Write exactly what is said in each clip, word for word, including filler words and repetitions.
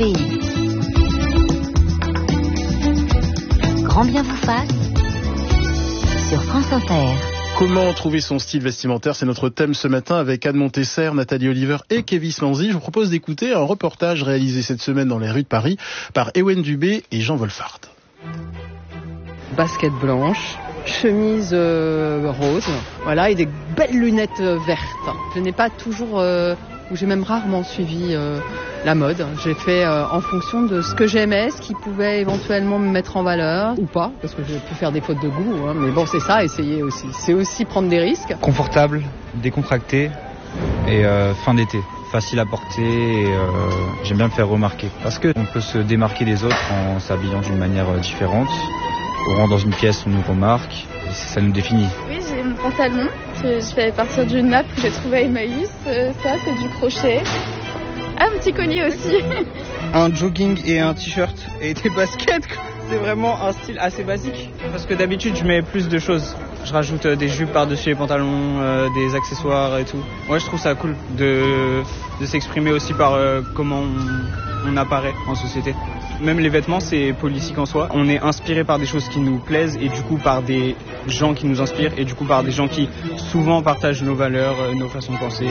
désobéit. Grand bien vous fasse sur France Inter. Comment trouver son style vestimentaire? C'est notre thème ce matin avec Anne Montesser, Nathalie Oliver et Kevin Manzi. Je vous propose d'écouter un reportage réalisé cette semaine dans les rues de Paris par Ewen Dubé et Jean Wolfart. Basket blanche, chemise euh, rose, voilà, et des belles lunettes euh, vertes. Je n'ai pas toujours, euh, ou j'ai même rarement suivi euh, la mode. J'ai fait euh, en fonction de ce que j'aimais, ce qui pouvait éventuellement me mettre en valeur, ou pas, parce que j'ai pu faire des fautes de goût, hein, mais bon, c'est ça, essayer aussi. C'est aussi prendre des risques. Confortable, décontracté et euh, fin d'été. Facile à porter et euh, j'aime bien me faire remarquer. Parce qu'on peut se démarquer des autres en s'habillant d'une manière différente. On rentre dans une pièce, on nous remarque, et ça nous définit. Oui, j'ai mon pantalon que je fais partir d'une nappe que j'ai trouvée à Emmaüs. Euh, ça, c'est du crochet. Ah, un petit collier aussi. Un jogging et un t-shirt et des baskets. C'est vraiment un style assez basique. Parce que d'habitude, je mets plus de choses. Je rajoute des jupes par-dessus les pantalons, euh, des accessoires et tout. Moi, je trouve ça cool de, de s'exprimer aussi par euh, comment on, on apparaît en société. Même les vêtements, c'est politique en soi. On est inspiré par des choses qui nous plaisent et du coup par des gens qui nous inspirent et du coup par des gens qui souvent partagent nos valeurs, nos façons de penser.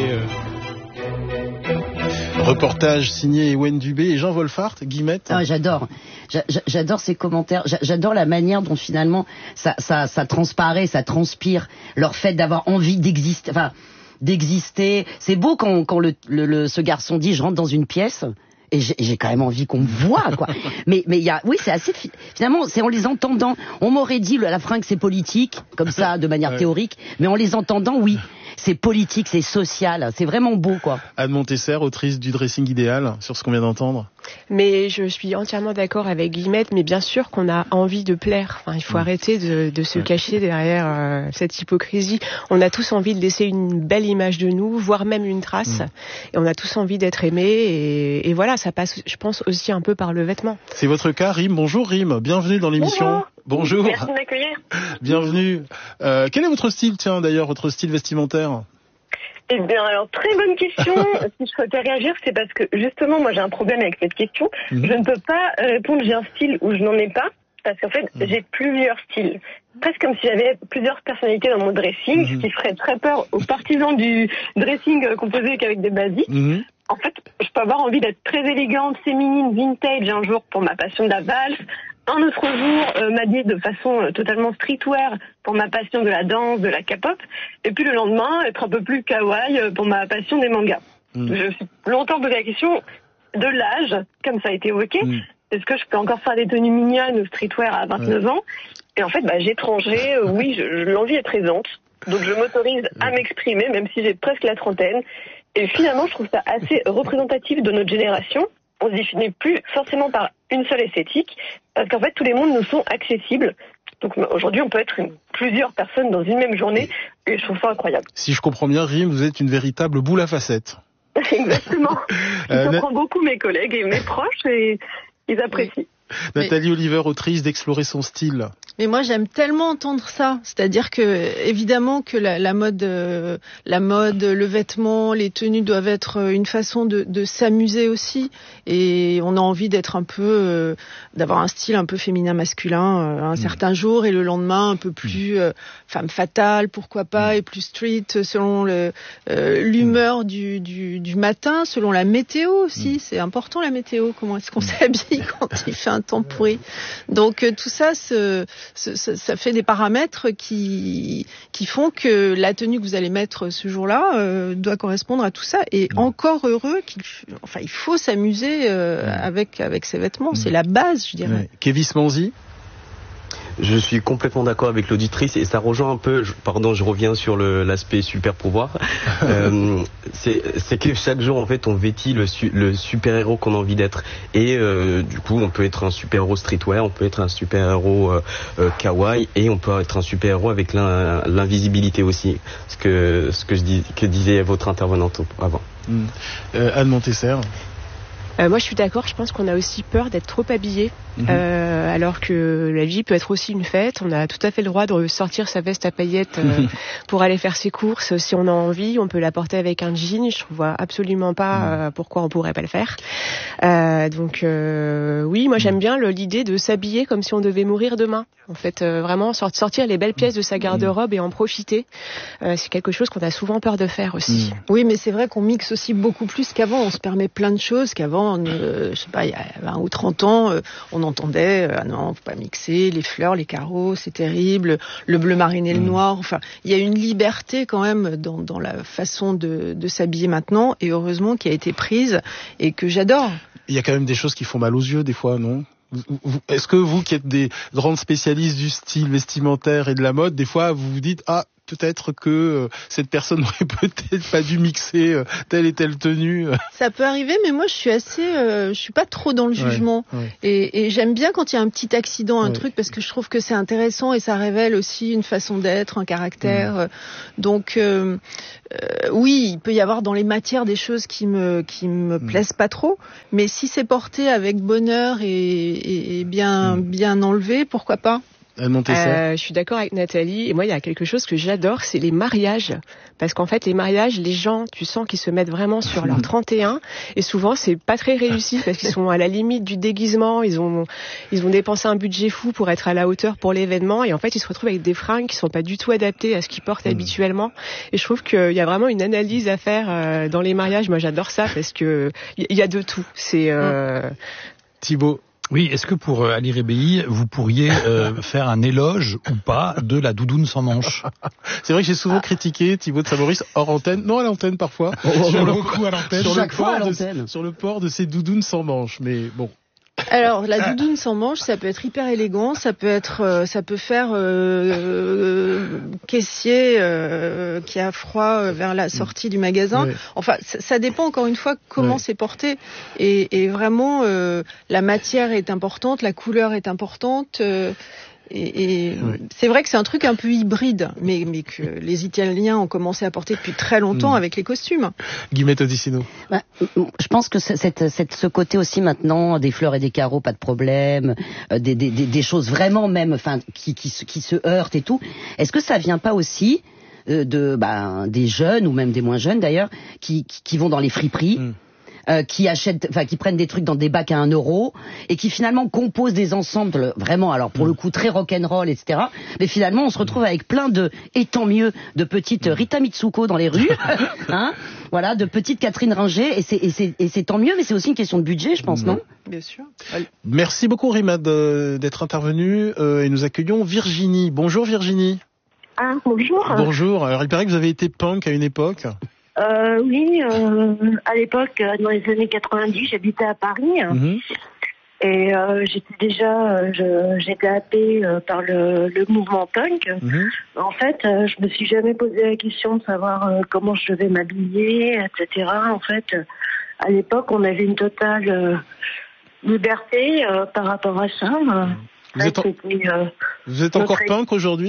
Reportage signé Ewen Dubé et Jean Wolfart. Guillemette. Ah, j'adore. J'a, j'adore ces commentaires. J'adore la manière dont finalement ça, ça, ça transparaît, ça transpire. Leur fait d'avoir envie d'exister. Enfin, d'exister. C'est beau quand, quand le, le, le, ce garçon dit je rentre dans une pièce. Et j'ai, j'ai quand même envie qu'on me voit, quoi. Mais, mais il y a, oui, c'est assez, finalement, c'est en les entendant. On m'aurait dit, à la fin, que c'est politique, comme ça, de manière ouais. théorique. Mais en les entendant, oui. C'est politique, c'est social. C'est vraiment beau, quoi. Anne Montesser, autrice du Dressing Idéal, sur ce qu'on vient d'entendre. Mais je suis entièrement d'accord avec Guillemette, mais bien sûr qu'on a envie de plaire. Enfin, il faut mmh. arrêter de, de se cacher derrière euh, cette hypocrisie. On a tous envie de laisser une belle image de nous, voire même une trace. Mmh. Et on a tous envie d'être aimés. Et, et voilà, ça passe, je pense, aussi un peu par le vêtement. C'est votre cas, Rim. Bonjour, Rim. Bienvenue dans l'émission. Bonjour. Bonjour. Merci de m'accueillir. Bienvenue. Euh, quel est votre style, tiens, d'ailleurs, votre style vestimentaire? Eh bien, alors, très bonne question. Si je souhaitais réagir, c'est parce que, justement, moi, j'ai un problème avec cette question. Mmh. Je ne peux pas répondre j'ai un style ou je n'en ai pas, parce qu'en fait, mmh. j'ai plusieurs styles. Presque comme si j'avais plusieurs personnalités dans mon dressing, mmh. ce qui ferait très peur aux partisans du dressing composé qu'avec des basiques. Mmh. En fait, je peux avoir envie d'être très élégante, féminine, vintage un jour pour ma passion de la valse. Un autre jour, euh, m'habiller de façon euh, totalement streetwear pour ma passion de la danse, de la K-pop. Et puis le lendemain, être un peu plus kawaii euh, pour ma passion des mangas. Mmh. Je me suis longtemps posé la question de l'âge, comme ça a été évoqué. Mmh. Est-ce que je peux encore faire des tenues mignonnes ou streetwear à vingt-neuf ouais. ans? Et en fait, bah, j'ai tranché, euh, oui, je, je, l'envie est présente. Donc je m'autorise à m'exprimer, même si j'ai presque la trentaine. Et finalement, je trouve ça assez représentatif de notre génération. On se définit plus forcément par une seule esthétique, parce qu'en fait, tous les mondes nous sont accessibles. Donc aujourd'hui, on peut être une, plusieurs personnes dans une même journée, et je trouve ça incroyable. Si je comprends bien, Rim, vous êtes une véritable boule à facettes. Exactement. Je euh, comprends Na... beaucoup mes collègues et mes proches, et ils apprécient. Oui. Nathalie Mais... Oliver, autrice d'Explorer son style. Mais moi, j'aime tellement entendre ça. C'est-à-dire que, évidemment, que la, la mode, euh, la mode, le vêtement, les tenues doivent être une façon de, de s'amuser aussi. Et on a envie d'être un peu, euh, d'avoir un style un peu féminin-masculin euh, un mmh. certain jour, et le lendemain un peu plus euh, femme fatale, pourquoi pas, mmh. et plus street selon le, euh, l'humeur mmh. du, du, du matin, selon la météo aussi. Mmh. C'est important la météo. Comment est-ce qu'on mmh. s'habille quand il fait un temps pourri. Donc euh, tout ça, ce, ce, ça fait des paramètres qui, qui font que la tenue que vous allez mettre ce jour-là euh, doit correspondre à tout ça. Et mmh. encore heureux qu'il, enfin, il faut s'amuser euh, mmh. avec avec ses vêtements. Mmh. C'est la base, je dirais. Ouais. Kevin Manzi. Je suis complètement d'accord avec l'auditrice et ça rejoint un peu, je, pardon, je reviens sur le, l'aspect super pouvoir. euh, c'est, c'est que chaque jour, en fait, on vêtit le, su, le super-héros qu'on a envie d'être. Et euh, du coup, on peut être un super-héros streetwear, on peut être un super-héros euh, euh, kawaii, et on peut être un super-héros avec l'in, l'invisibilité aussi. Ce que, ce que, je dis, que disait votre intervenante avant. Mmh. Euh, Anne Montesser. Euh, moi, je suis d'accord. Je pense qu'on a aussi peur d'être trop habillé, mmh. euh, alors que la vie peut être aussi une fête. On a tout à fait le droit de sortir sa veste à paillettes euh, pour aller faire ses courses. Si on a envie, on peut la porter avec un jean. Je vois absolument pas mmh. euh, pourquoi on pourrait pas le faire. Euh, donc euh, oui, moi j'aime bien le, l'idée de s'habiller comme si on devait mourir demain. En fait, euh, vraiment sortir les belles pièces de sa garde-robe et en profiter. Euh, c'est quelque chose qu'on a souvent peur de faire aussi. Oui, mais c'est vrai qu'on mixe aussi beaucoup plus qu'avant. On se permet plein de choses qu'avant, euh, je sais pas, il y a vingt ou trente ans, euh, on entendait euh, ah non, faut pas mixer les fleurs, les carreaux, c'est terrible, le bleu marine et le noir. Enfin, il y a une liberté quand même dans, dans la façon de, de s'habiller maintenant, et heureusement qui a été prise et que j'adore. Il y a quand même des choses qui font mal aux yeux des fois, non ? Est-ce que vous qui êtes des grandes spécialistes du style vestimentaire et de la mode, des fois vous vous dites ah peut-être que euh, cette personne n'aurait peut-être pas dû mixer euh, telle et telle tenue. Ça peut arriver, mais moi je suis assez, euh, je suis pas trop dans le jugement. Ouais, ouais. Et, et j'aime bien quand il y a un petit accident, un ouais. truc, parce que je trouve que c'est intéressant et ça révèle aussi une façon d'être, un caractère. Mmh. Donc euh, euh, oui, il peut y avoir dans les matières des choses qui me qui me mmh. plaisent pas trop, mais si c'est porté avec bonheur et, et, et bien mmh. bien enlevé, pourquoi pas. Euh, je suis d'accord avec Nathalie. Et moi, il y a quelque chose que j'adore, c'est les mariages. Parce qu'en fait, les mariages, les gens, tu sens qu'ils se mettent vraiment sur leur trente et un. Et souvent, c'est pas très réussi parce qu'ils sont à la limite du déguisement. Ils ont, ils ont dépensé un budget fou pour être à la hauteur pour l'événement. Et en fait, ils se retrouvent avec des fringues qui sont pas du tout adaptées à ce qu'ils portent mmh. habituellement. Et je trouve qu'il y a vraiment une analyse à faire dans les mariages. Moi, j'adore ça parce que il y a de tout. C'est, euh... Thibaut. Oui, est-ce que pour euh, Ali Rebéi, vous pourriez euh, faire un éloge ou pas de la doudoune sans manches ? C'est vrai que j'ai souvent ah. critiqué Thibaut de Saint-Maurice hors antenne, non à l'antenne parfois, oh, oh, sur, le, beaucoup à l'antenne. Sur, le port de, sur le port de ces doudounes sans manches, mais bon. Alors la doudoune sans manches, ça peut être hyper élégant, ça peut être, euh, ça peut faire euh, euh, caissier euh, qui a froid vers la sortie du magasin. Ouais. Enfin, ça, ça dépend encore une fois comment ouais. c'est porté. Et, et vraiment, euh, la matière est importante, la couleur est importante. Euh, Et, et oui. c'est vrai que c'est un truc un peu hybride, mais, mais que les Italiens ont commencé à porter depuis très longtemps mmh. avec les costumes. Guillemette Odissino. Bah, je pense que cette, cette, ce côté aussi maintenant, des fleurs et des carreaux, pas de problème, euh, des, des, des choses vraiment même, enfin, qui, qui, qui se heurtent et tout. Est-ce que ça vient pas aussi euh, de, bah, des jeunes ou même des moins jeunes d'ailleurs, qui, qui, qui vont dans les friperies? Mmh. Euh, qui achètent, enfin qui prennent des trucs dans des bacs à un euro et qui finalement composent des ensembles vraiment, alors pour le coup très rock'n'roll, et cetera. Mais finalement on se retrouve avec plein de, et tant mieux, de petites Rita Mitsuko dans les rues, hein, voilà, de petites Catherine Ringer, et c'est, et c'est, et c'est tant mieux, mais c'est aussi une question de budget, je pense, mmh. non ? Bien sûr. Merci beaucoup Rimad d'être intervenue euh, et nous accueillons Virginie. Bonjour Virginie. Ah bonjour. Bonjour. Alors il paraît que vous avez été punk à une époque. Euh, oui, euh, à l'époque, dans les années quatre-vingt-dix, j'habitais à Paris mmh. et euh, j'étais déjà, euh, je, j'étais happée euh, par le, le mouvement punk. Mmh. En fait, euh, je me suis jamais posé la question de savoir euh, comment je devais m'habiller, et cetera. En fait, euh, à l'époque, on avait une totale euh, liberté euh, par rapport à ça. Vous, êtes, en... euh, vous êtes encore notre... punk aujourd'hui ?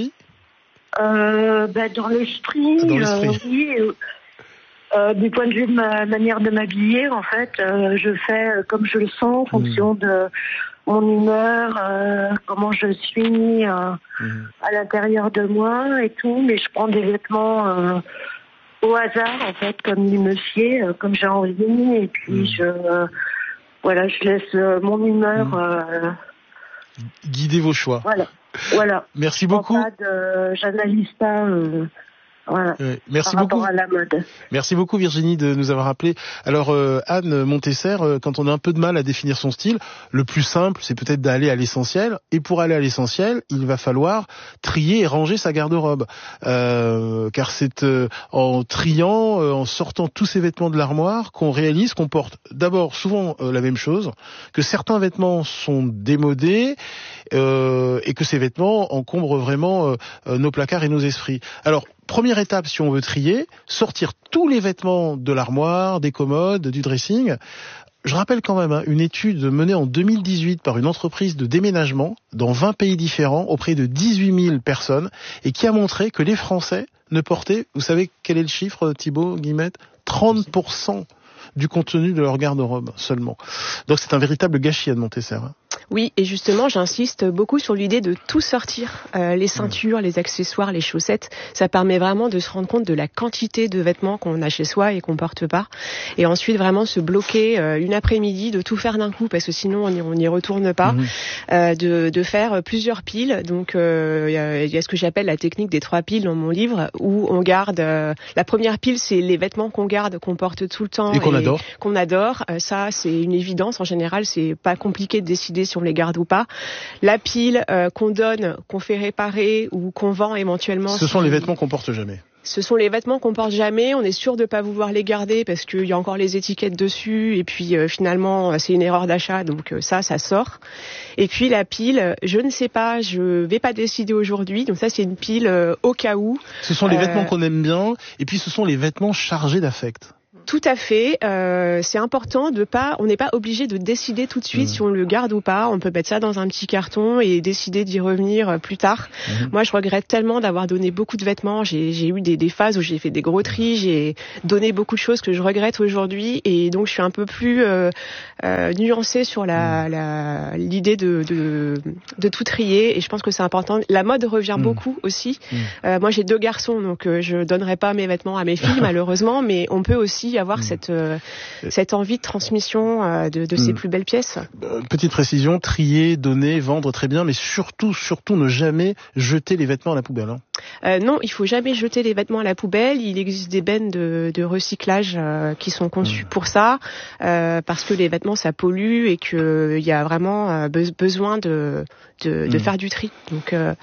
euh, bah, Dans l'esprit, ah, dans l'esprit. Euh, oui. Euh, Euh, du point de vue de ma manière de m'habiller, en fait, euh, je fais euh, comme je le sens en fonction mmh. de mon humeur, euh, comment je suis euh, mmh. à l'intérieur de moi et tout. Mais je prends des vêtements euh, au hasard, en fait, comme il me sied, euh, comme j'ai envie. Et puis, mmh. je, euh, voilà, je laisse euh, mon humeur mmh. euh, guider vos choix. Voilà, voilà. Merci beaucoup. Pas de, j'analyse pas. Euh, Voilà. Euh, merci par beaucoup. À la mode. Merci beaucoup Virginie de nous avoir appelé. Alors euh, Anne Montesser, euh, quand on a un peu de mal à définir son style, le plus simple, c'est peut-être d'aller à l'essentiel. Et pour aller à l'essentiel, il va falloir trier et ranger sa garde-robe, euh, car c'est euh, en triant, euh, en sortant tous ces vêtements de l'armoire, qu'on réalise qu'on porte d'abord souvent euh, la même chose, que certains vêtements sont démodés euh, et que ces vêtements encombrent vraiment euh, nos placards et nos esprits. Alors première étape, si on veut trier, sortir tous les vêtements de l'armoire, des commodes, du dressing. Je rappelle quand même hein, une étude menée en deux mille dix-huit par une entreprise de déménagement dans vingt pays différents auprès de dix-huit mille personnes et qui a montré que les Français ne portaient, vous savez quel est le chiffre Thibaut, Guillemette ? trente pour cent du contenu de leur garde-robe seulement. Donc c'est un véritable gâchis à Montesser. Hein. Oui, et justement, j'insiste beaucoup sur l'idée de tout sortir. Euh, les ceintures, les accessoires, les chaussettes, ça permet vraiment de se rendre compte de la quantité de vêtements qu'on a chez soi et qu'on porte pas. Et ensuite, vraiment se bloquer euh, une après-midi, de tout faire d'un coup, parce que sinon, on n'y retourne pas. Mmh. Euh, de, de faire plusieurs piles. Donc, euh, il y a, y a ce que j'appelle la technique des trois piles dans mon livre, où on garde... Euh, la première pile, c'est les vêtements qu'on garde, qu'on porte tout le temps. Et qu'on et adore. Qu'on adore. Euh, ça, c'est une évidence. En général, c'est pas compliqué de décider si on les garde ou pas. La pile euh, qu'on donne, qu'on fait réparer ou qu'on vend éventuellement. Ce sont si... les vêtements qu'on porte jamais. Ce sont les vêtements qu'on porte jamais. On est sûr de pas vouloir les garder parce qu'il y a encore les étiquettes dessus. Et puis euh, finalement, c'est une erreur d'achat. Donc euh, ça, ça sort. Et puis la pile, je ne sais pas, je vais pas décider aujourd'hui. Donc ça, c'est une pile euh, au cas où. Ce sont les euh... vêtements qu'on aime bien. Et puis ce sont les vêtements chargés d'affect. Tout à fait. Euh, c'est important de pas. On n'est pas obligé de décider tout de suite mmh. si on le garde ou pas. On peut mettre ça dans un petit carton et décider d'y revenir plus tard. Mmh. Moi, je regrette tellement d'avoir donné beaucoup de vêtements. J'ai, j'ai eu des, des phases où j'ai fait des gros tris. J'ai donné beaucoup de choses que je regrette aujourd'hui, et donc je suis un peu plus euh, euh, nuancée sur la, mmh. la l'idée de, de de tout trier. Et je pense que c'est important. La mode revient mmh. beaucoup aussi. Mmh. Euh, moi, j'ai deux garçons, donc euh, je donnerai pas mes vêtements à mes filles malheureusement, mais on peut aussi avoir mmh. cette euh, cette envie de transmission euh, de, de ces mmh. plus belles pièces. Euh, petite précision, trier, donner, vendre, très bien, mais surtout, surtout ne jamais jeter les vêtements à la poubelle. Hein. Euh, non, il faut jamais jeter les vêtements à la poubelle. Il existe des bennes de, de recyclage euh, qui sont conçues mmh. pour ça, euh, parce que les vêtements ça pollue et qu'il euh, y a vraiment euh, be- besoin de de, de mmh. faire du tri. Donc euh,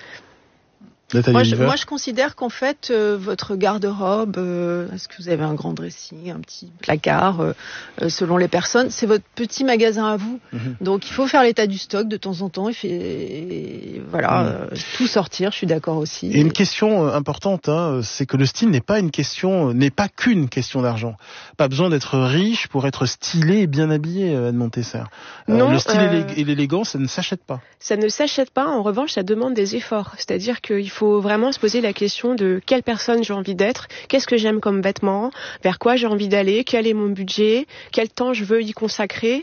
Moi je, moi, je considère qu'en fait, euh, votre garde-robe, euh, est-ce que vous avez un grand dressing, un petit placard, euh, euh, selon les personnes, c'est votre petit magasin à vous. Mmh. Donc, il faut faire l'état du stock de temps en temps et, fait, et voilà, mmh. euh, tout sortir. Je suis d'accord aussi. Et une question importante, hein, c'est que le style n'est pas une question, n'est pas qu'une question d'argent. Pas besoin d'être riche pour être stylé et bien habillé, Anne Montesser. Euh, non, le style euh... et l'élégance, ça ne s'achète pas. Ça ne s'achète pas. En revanche, ça demande des efforts. C'est-à-dire qu'il faut Il faut vraiment se poser la question de quelle personne j'ai envie d'être, qu'est-ce que j'aime comme vêtements, vers quoi j'ai envie d'aller, quel est mon budget, quel temps je veux y consacrer.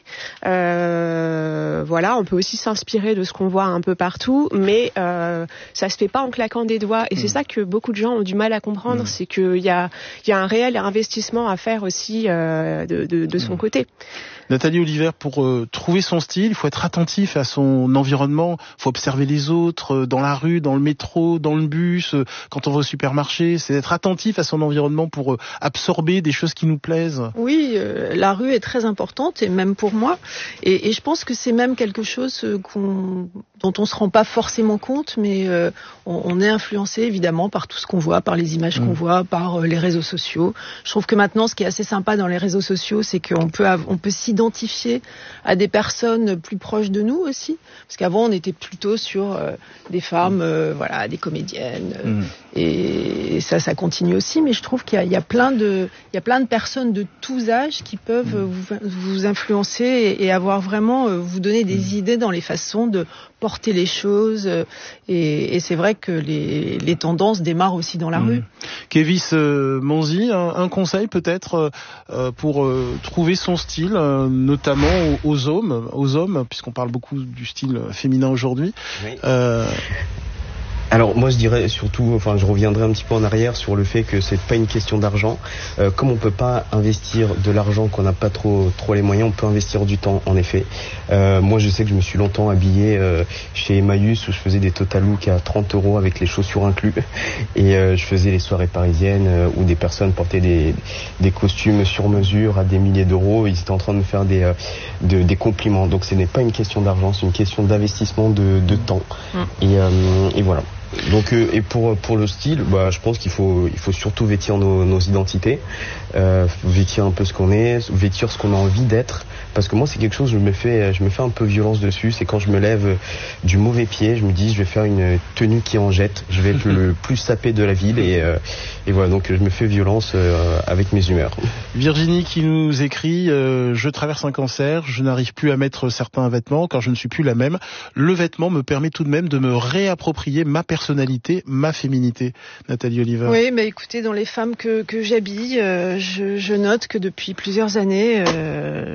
Euh, voilà, on peut aussi s'inspirer de ce qu'on voit un peu partout, mais euh, ça se fait pas en claquant des doigts. Et mmh. c'est ça que beaucoup de gens ont du mal à comprendre, mmh. c'est qu'il y a, il y a un réel investissement à faire aussi euh, de, de, de son mmh. côté. Nathalie Oliver, pour euh, trouver son style, il faut être attentif à son environnement, il faut observer les autres, euh, dans la rue, dans le métro, dans le bus, euh, quand on va au supermarché, c'est d'être attentif à son environnement pour euh, absorber des choses qui nous plaisent. Oui, euh, la rue est très importante, et même pour moi, et, et je pense que c'est même quelque chose qu'on, dont on se rend pas forcément compte, mais euh, on, on est influencé évidemment par tout ce qu'on voit, par les images mmh. qu'on voit, par euh, les réseaux sociaux. Je trouve que maintenant, ce qui est assez sympa dans les réseaux sociaux, c'est qu'on peut, av- on peut s'identifier identifier à des personnes plus proches de nous aussi, parce qu'avant on était plutôt sur euh, des femmes, euh, voilà, des comédiennes, euh, mmh. et ça, ça continue aussi. Mais je trouve qu'il y a, il y a plein de, il y a plein de personnes de tous âges qui peuvent mmh. vous, vous influencer et, et avoir vraiment euh, vous donner des mmh. idées dans les façons de porter les choses. Euh, et, et c'est vrai que les, les tendances démarrent aussi dans la mmh. rue. Kévis euh, Manzi, un, un conseil peut-être euh, pour euh, trouver son style. Euh, notamment aux, aux hommes, aux hommes, puisqu'on parle beaucoup du style féminin aujourd'hui. Oui. Euh... Alors moi je dirais surtout, enfin je reviendrai un petit peu en arrière sur le fait que c'est pas une question d'argent. Euh, comme on peut pas investir de l'argent qu'on n'a pas trop trop les moyens, on peut investir du temps en effet. Euh, moi je sais que je me suis longtemps habillé euh, chez Emmaüs où je faisais des total look à trente euros avec les chaussures inclus, et euh, je faisais les soirées parisiennes euh, où des personnes portaient des des costumes sur mesure à des milliers d'euros. Ils étaient en train de me faire des euh, de, des compliments. Donc ce n'est pas une question d'argent, c'est une question d'investissement de de temps. Mmh. Et euh, et voilà. Donc euh, et pour pour le style, bah je pense qu'il faut il faut surtout vêtir nos nos identités, euh, vêtir un peu ce qu'on est, vêtir ce qu'on a envie d'être. Parce que moi c'est quelque chose, je me fais je me fais un peu violence dessus. C'est quand je me lève du mauvais pied, je me dis je vais faire une tenue qui en jette, je vais être le plus sapé de la ville, et euh, et voilà, donc je me fais violence euh, avec mes humeurs. Virginie qui nous écrit euh, je traverse un cancer, je n'arrive plus à mettre certains vêtements car je ne suis plus la même. Le vêtement me permet tout de même de me réapproprier ma personnalité, ma féminité. Nathalie Oliver. Oui, mais écoutez, dans les femmes que que j'habille, euh, je, je note que depuis plusieurs années, euh,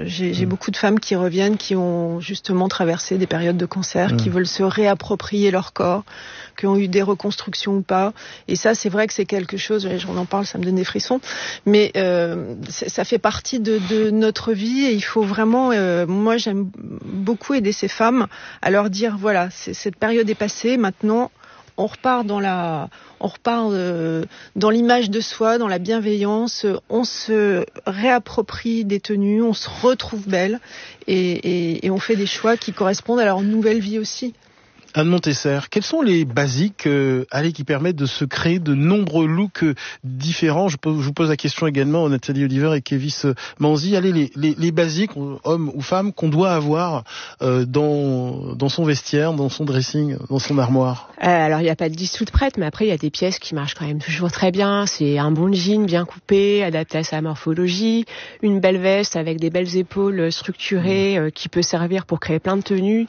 Euh, j'ai, j'ai mmh. beaucoup de femmes qui reviennent, qui ont justement traversé des périodes de cancer, mmh. qui veulent se réapproprier leur corps, qui ont eu des reconstructions ou pas. Et ça, c'est vrai que c'est quelque chose, on en parle, ça me donne des frissons, mais euh, ça fait partie de, de notre vie et il faut vraiment, euh, moi j'aime beaucoup aider ces femmes à leur dire, voilà, c'est, cette période est passée, maintenant on repart dans la, on repart euh, dans l'image de soi, dans la bienveillance, on se réapproprie des tenues, on se retrouve belle et, et, et on fait des choix qui correspondent à leur nouvelle vie aussi. Anne Montesser, quels sont les basiques euh, allez, qui permettent de se créer de nombreux looks euh, différents? Je, pose, je vous pose la question également à Nathalie Oliver et Kévis Manzi. Allez, les, les, les basiques, hommes ou femmes, qu'on doit avoir euh, dans, dans son vestiaire, dans son dressing, dans son armoire. Euh, alors, il n'y a pas de dix toutes prêtes, mais après, il y a des pièces qui marchent quand même toujours très bien. C'est un bon jean bien coupé, adapté à sa morphologie, une belle veste avec des belles épaules structurées euh, qui peut servir pour créer plein de tenues,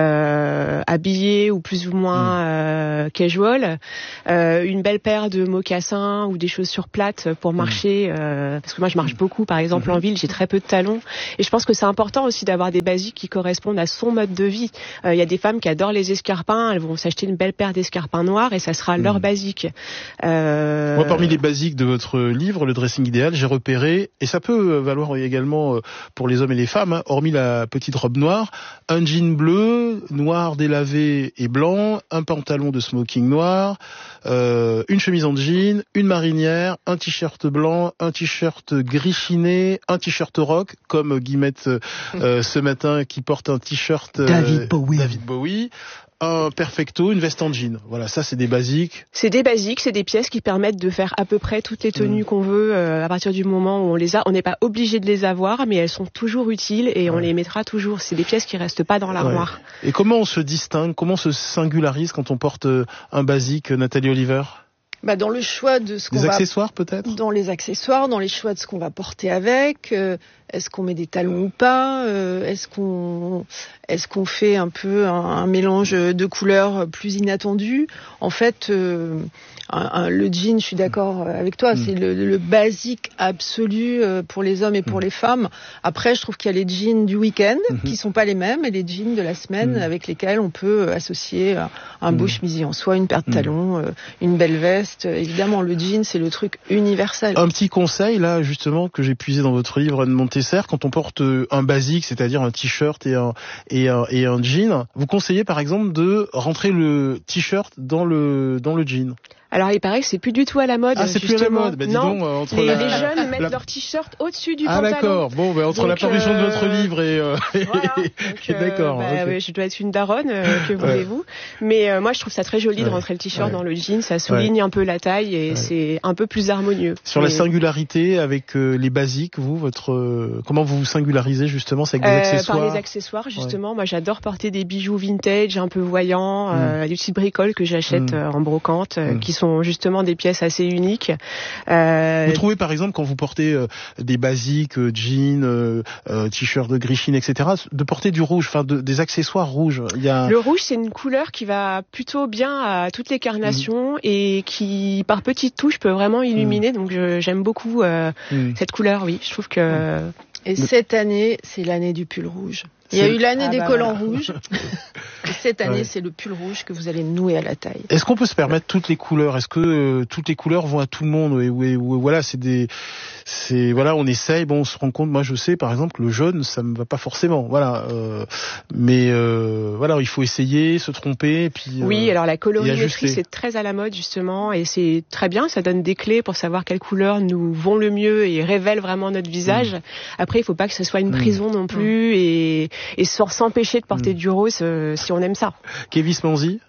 euh, habillées ou plus ou moins euh, casual, euh, une belle paire de mocassins ou des chaussures plates pour marcher, euh, parce que moi je marche beaucoup par exemple en ville, j'ai très peu de talons et je pense que c'est important aussi d'avoir des basiques qui correspondent à son mode de vie. Il euh, y a des femmes qui adorent les escarpins, elles vont s'acheter une belle paire d'escarpins noirs et ça sera mmh. leur basique. Euh... Moi parmi les basiques de votre livre, le dressing idéal, j'ai repéré, et ça peut valoir également pour les hommes et les femmes, hein, hormis la petite robe noire, un jean bleu, noir délavé et blanc, un pantalon de smoking noir, euh, une chemise en jean, une marinière, un t-shirt blanc, un t-shirt gris chiné, un t-shirt rock, comme Guillemette euh, ce matin qui porte un t-shirt euh, David Bowie. David Bowie. Un perfecto, une veste en jean. Voilà, ça c'est des basiques. C'est des basiques, c'est des pièces qui permettent de faire à peu près toutes les tenues mmh. qu'on veut euh, à partir du moment où on les a. On n'est pas obligé de les avoir, mais elles sont toujours utiles et ouais. on les mettra toujours. C'est des pièces qui restent pas dans l'armoire. Ouais. Et comment on se distingue, comment on se singularise quand on porte un basique, Nathalie Oliver ? Bah dans le choix de ce qu'on des va... accessoires peut-être. Dans les accessoires, dans les choix de ce qu'on va porter avec. Euh, est-ce qu'on met des talons ou pas euh, Est-ce qu'on est-ce qu'on fait un peu un, un mélange de couleurs plus inattendu? En fait, euh, un, un, le jean, je suis d'accord avec toi, mmh. c'est le, le basique absolu pour les hommes et pour mmh. les femmes. Après, je trouve qu'il y a les jeans du week-end mmh. qui sont pas les mêmes et les jeans de la semaine mmh. avec lesquels on peut associer un beau mmh. chemisier en soie, une paire de talons, mmh. une belle veste. Évidemment, le jean, c'est le truc universel. Un petit conseil, là, justement, que j'ai puisé dans votre livre, Anne Montesser, quand on porte un basique, c'est-à-dire un t-shirt et un, et un, et un jean, vous conseillez, par exemple, de rentrer le t-shirt dans le, dans le jean. Alors il paraît que c'est plus du tout à la mode. Ah, c'est justement. plus à la mode. Bah, dis non, donc, euh, entre les, la, les jeunes la, mettent la... leur t-shirt au-dessus du ah, pantalon. Ah d'accord. Bon, bah, entre donc, la parution euh... de votre livre et, euh... voilà. Donc, et d'accord. Bah, okay. ouais, je dois être une daronne, euh, que voulez-vous. Mais euh, moi, je trouve ça très joli ouais. de rentrer le t-shirt ouais. dans le jean. Ça souligne ouais. un peu la taille et ouais. c'est un peu plus harmonieux. Sur Mais... la singularité avec euh, les basiques, vous, votre euh, comment vous vous singularisez justement, c'est avec des euh, accessoires. Par les accessoires, justement. Ouais. Moi, j'adore porter des bijoux vintage, un peu voyants, mm. euh, des petites bricoles que j'achète mm. euh, en brocante, euh, mm. qui sont justement des pièces assez uniques. Euh... Vous trouvez par exemple quand vous portez euh, des basiques, euh, jeans, euh, euh, t-shirt de gris chine, et cetera, de porter du rouge, enfin de, des accessoires rouges. Il y a... Le rouge, c'est une couleur qui va plutôt bien à toutes les carnations mmh. et qui, par petites touches, peut vraiment illuminer. Mmh. Donc je, j'aime beaucoup euh, mmh. cette couleur. Oui, je trouve que. Mmh. Et cette année, c'est l'année du pull rouge. Il y a eu l'année ah des bah collants voilà. rouges. Et cette année, ouais. c'est le pull rouge que vous allez nouer à la taille. Est-ce qu'on peut se permettre toutes les couleurs? Est-ce que euh, toutes les couleurs vont à tout le monde? Et, et, et, voilà, c'est des, c'est voilà, on essaye. Bon, on se rend compte. Moi, je sais, par exemple, le jaune, ça me va pas forcément. Voilà, euh, mais euh, voilà, il faut essayer, se tromper, et puis. Oui, euh, alors la colorimétrie, c'est très à la mode justement, et c'est très bien. Ça donne des clés pour savoir quelles couleurs nous vont le mieux et révèlent vraiment notre visage. Mmh. Après, il faut pas que ce soit une prison mmh. non plus, mmh. et et sans s'empêcher de porter mmh. du rose euh, si on aime ça. Kévis Manzi.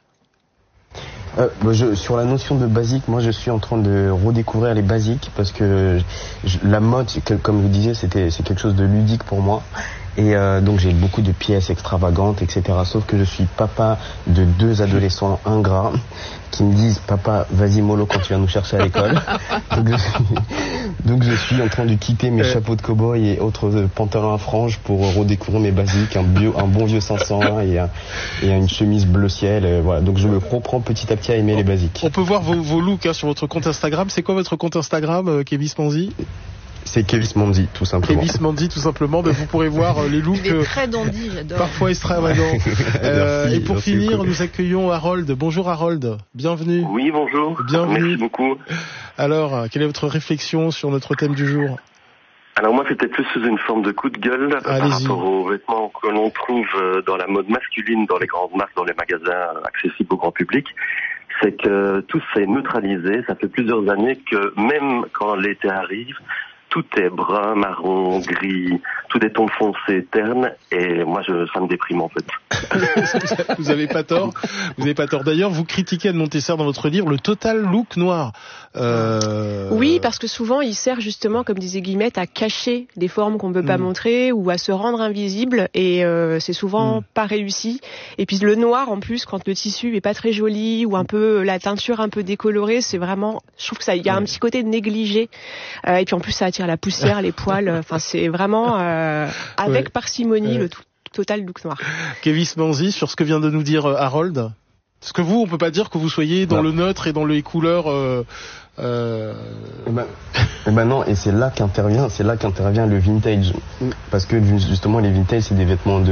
Euh, bah je, sur la notion de basique, moi je suis en train de redécouvrir les basiques parce que je, la mode, comme vous disiez, c'était c'est quelque chose de ludique pour moi. Et euh, donc j'ai beaucoup de pièces extravagantes, et cetera. Sauf que je suis papa de deux adolescents ingrats qui me disent « Papa, vas-y mollo quand tu viens nous chercher à l'école ». donc, je suis, donc je suis en train de quitter mes euh. chapeaux de cow-boy et autres pantalons à franges pour redécouvrir mes basiques, un, bio, un bon vieux cinq cents et, un, et une chemise bleu ciel. Et voilà. Donc je me reprends petit à petit à aimer les basiques. On peut voir vos, vos looks hein, sur votre compte Instagram. C'est quoi votre compte Instagram, euh, Kévis Manzi ? C'est Kevis Mandy, tout simplement. Kevis Mandy, tout simplement. Ben, vous pourrez voir euh, les looks. Il est très dandy, j'adore. Parfois extravagants. euh, Merci, et pour merci finir, beaucoup. nous accueillons Harold. Bonjour Harold. Bienvenue. Oui, bonjour. Bienvenue. Merci beaucoup. Alors, quelle est votre réflexion sur notre thème du jour? Alors moi, c'était plus sous une forme de coup de gueule euh, par Allez-y. rapport aux vêtements que l'on trouve euh, dans la mode masculine, dans les grandes marques, dans les magasins euh, accessibles au grand public. C'est que tout s'est neutralisé. Ça fait plusieurs années que même quand l'été arrive, tout est brun, marron, gris, tout des tons foncés, ternes, et moi, je, ça me déprime en fait. Vous avez pas tort. Vous avez pas tort. D'ailleurs, vous critiquez Anne Montesser dans votre livre le total look noir. Euh... Oui, parce que souvent, il sert justement, comme disait Guillemette, à cacher des formes qu'on ne peut pas Mm. montrer ou à se rendre invisible, et euh, c'est souvent Mm. pas réussi. Et puis le noir, en plus, quand le tissu est pas très joli ou un peu la teinture un peu décolorée, c'est vraiment, je trouve que ça, il y a un petit côté négligé. Euh, et puis en plus, ça attire la poussière, les poils. Enfin, c'est vraiment euh, avec Ouais. parcimonie Ouais. le tout, total look noir. Kevis Mandy, sur ce que vient de nous dire euh, Harold. Parce que vous, on peut pas dire que vous soyez dans Non. le neutre et dans les couleurs. Euh, euh... Eh ben, eh ben non, et c'est là qu'intervient, c'est là qu'intervient le vintage. Parce que justement, les vintage, c'est des vêtements de